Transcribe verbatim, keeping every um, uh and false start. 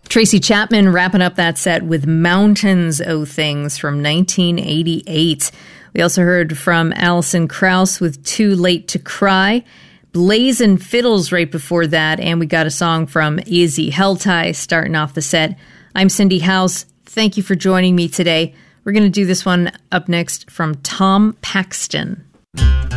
Tracy Chapman wrapping up that set with Mountains O' Things from nineteen eighty-eight. We also heard from Alison Krauss with Too Late to Cry. Blazin' Fiddles right before that, and we got a song from Izzy Helltie starting off the set. I'm Cindy House. Thank you for joining me today. We're going to do this one up next from Tom Paxton.